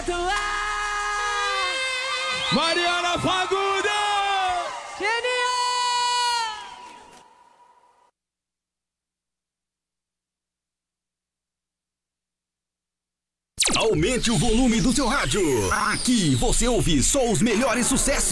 Mariana Fagundes! Aumente o volume do seu rádio. Aqui você ouve só os melhores sucessos.